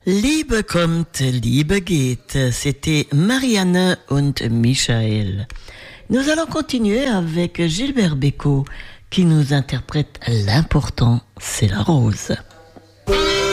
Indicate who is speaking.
Speaker 1: Liebe kommt, Liebe geht. C'était Marianne und Michael. Nous allons continuer avec Gilbert Bécaud qui nous interprète L'important, c'est la rose.